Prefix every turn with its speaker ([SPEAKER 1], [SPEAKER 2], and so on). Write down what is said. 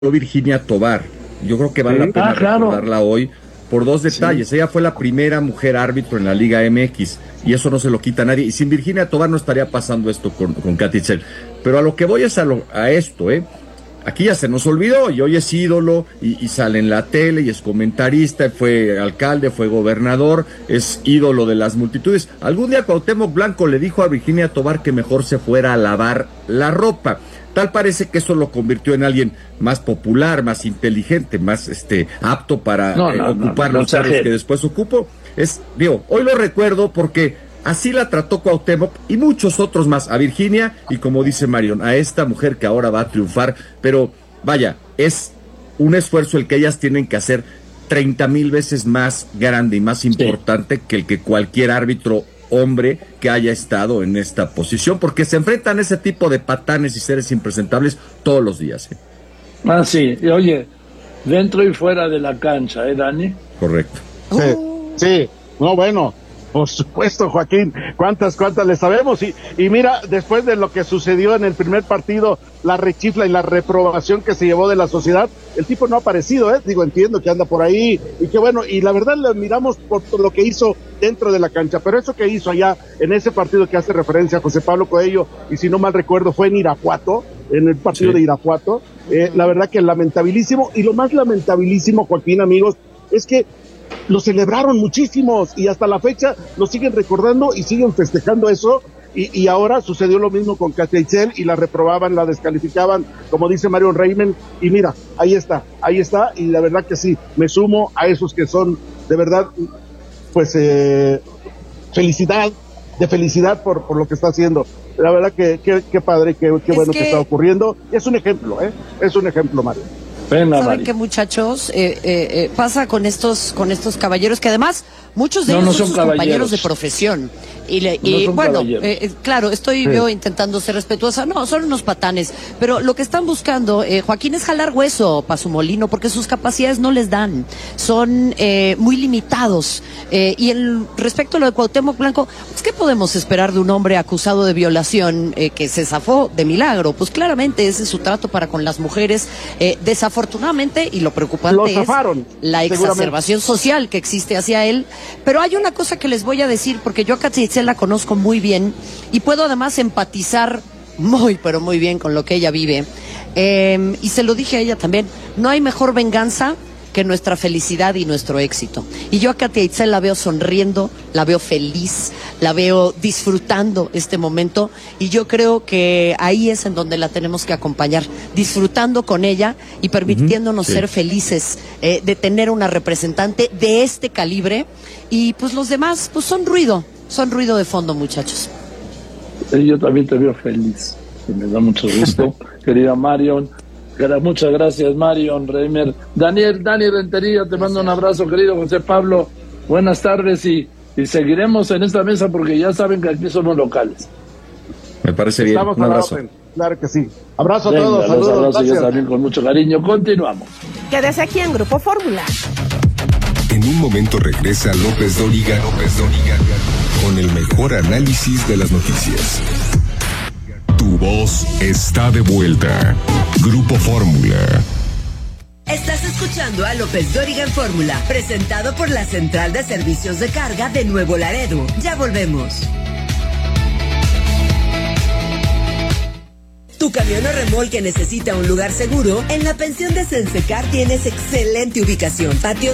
[SPEAKER 1] Virginia Tovar. Yo creo que vale la pena recordarla hoy por dos detalles. Sí. Ella fue la primera mujer árbitro en la Liga MX y eso no se lo quita a nadie. Y sin Virginia Tovar no estaría pasando esto con Katy Itzel. Pero a lo que voy es a esto, Aquí ya se nos olvidó y hoy es ídolo y sale en la tele y es comentarista, fue alcalde, fue gobernador, es ídolo de las multitudes. Algún día Cuauhtémoc Blanco le dijo a Virginia Tovar que mejor se fuera a lavar la ropa. Tal parece que eso lo convirtió en alguien más popular, más inteligente, más apto para ocupar los cargos que después ocupó. Hoy lo recuerdo porque así la trató Cuauhtémoc y muchos otros más, a Virginia y, como dice Marion, a esta mujer que ahora va a triunfar. Pero vaya, es un esfuerzo el que ellas tienen que hacer 30,000 veces más grande y más importante que el que cualquier árbitro hombre que haya estado en esta posición, porque se enfrentan a ese tipo de patanes y seres impresentables todos los días.
[SPEAKER 2] Ah, sí, y oye, dentro y fuera de la cancha, Dani?
[SPEAKER 1] Correcto.
[SPEAKER 3] Sí, no, bueno, por supuesto, Joaquín, cuántas le sabemos, y mira, después de lo que sucedió en el primer partido, la rechifla y la reprobación que se llevó de la sociedad, el tipo no ha aparecido, entiendo que anda por ahí, y que bueno, y la verdad le admiramos por lo que hizo dentro de la cancha, pero eso que hizo allá, en ese partido que hace referencia a José Pablo Coello, y si no mal recuerdo fue en Irapuato, en el partido de Irapuato, la verdad que lamentabilísimo, y lo más lamentabilísimo, Joaquín, amigos, es que lo celebraron muchísimos y hasta la fecha lo siguen recordando y siguen festejando eso, y ahora sucedió lo mismo con Katy Itzel y la reprobaban, la descalificaban, como dice Marion Reimel, y mira, ahí está, y la verdad que sí, me sumo a esos que son de verdad, pues felicidad por lo que está haciendo. La verdad que qué padre, qué bueno que está ocurriendo. Es un ejemplo, es un ejemplo, Mario.
[SPEAKER 4] ¿Saben qué, muchachos? Pasa con estos caballeros que además muchos de ellos son sus compañeros de profesión. Claro, estoy yo intentando ser respetuosa. No, son unos patanes. Pero lo que están buscando, Joaquín, es jalar hueso para su molino, porque sus capacidades no les dan. Son muy limitados. Y respecto a lo de Cuauhtémoc Blanco, pues, ¿qué podemos esperar de un hombre acusado de violación que se zafó de milagro? Pues claramente ese es su trato para con las mujeres. Desafortunadamente, y lo preocupante es la exacerbación social que existe hacia él. Pero hay una cosa que les voy a decir, porque yo a Katy Itzel la conozco muy bien y puedo además empatizar muy, pero muy bien con lo que ella vive. Y se lo dije a ella también, no hay mejor venganza que nuestra felicidad y nuestro éxito. Y yo a Katy Itzel la veo sonriendo, la veo feliz, la veo disfrutando este momento, y yo creo que ahí es en donde la tenemos que acompañar, disfrutando con ella y permitiéndonos ser felices de tener una representante de este calibre, y pues los demás pues son ruido de fondo, muchachos.
[SPEAKER 2] Yo también te veo feliz, y me da mucho gusto, querida Marion. Muchas gracias, Marion Reimer. Dani Rentería, te mando un abrazo, querido José Pablo. Buenas tardes y seguiremos en esta mesa porque ya saben que aquí somos locales.
[SPEAKER 1] Me parece bien.
[SPEAKER 3] Un abrazo. Claro que sí. Abrazo a todos.
[SPEAKER 2] Saludos. Abrazo yo también con mucho cariño. Continuamos.
[SPEAKER 5] Quédese aquí en Grupo Fórmula.
[SPEAKER 6] En un momento regresa López Dóriga con el mejor análisis de las noticias. Tu voz está de vuelta. Grupo Fórmula.
[SPEAKER 7] Estás escuchando a López Dóriga en Fórmula, presentado por la Central de Servicios de Carga de Nuevo Laredo. Ya volvemos. Tu camión o remolque necesita un lugar seguro. En la pensión de Sensecar tienes excelente ubicación, patios